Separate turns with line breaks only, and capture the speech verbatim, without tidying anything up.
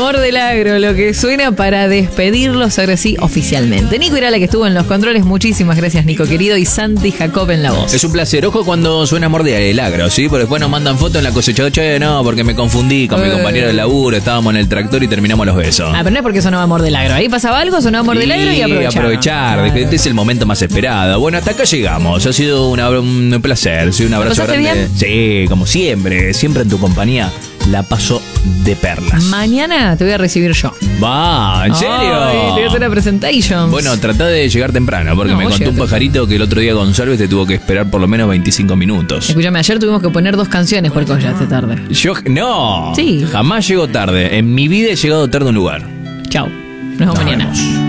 Amor del Agro, lo que suena para despedirlos ahora sí oficialmente. Nico Irala, que estuvo en los controles, muchísimas gracias, Nico querido, y Santi Jacob en la voz.
Es un placer. Ojo cuando suena Amor del Agro, ¿sí? Porque después nos mandan fotos en la cosechadora. Che, no, porque me confundí con eh. mi compañero de laburo, estábamos en el tractor y terminamos los besos.
Ah, pero no es porque sonaba Amor del Agro. Ahí pasaba algo, sonaba Amor y del Agro y aprovechar.
aprovechar, claro. Este es el momento más esperado. Bueno, hasta acá llegamos. Ha sido una, un placer, ¿sí? Un abrazo grande. Bien? Sí, como siempre, siempre en tu compañía. La paso de perlas.
Mañana te voy a recibir yo.
Va, ¿en serio?
Ay, te voy a hacer la presentation.
Bueno, tratá de llegar temprano, porque no, me contó un pajarito que el otro día González te tuvo que esperar por lo menos veinticinco minutos.
Escúchame, ayer tuvimos que poner dos canciones porque llegaste tarde.
Yo, no.
Sí.
Jamás llego tarde. En mi vida he llegado tarde a un lugar.
Chau. Nos vemos mañana. Vemos.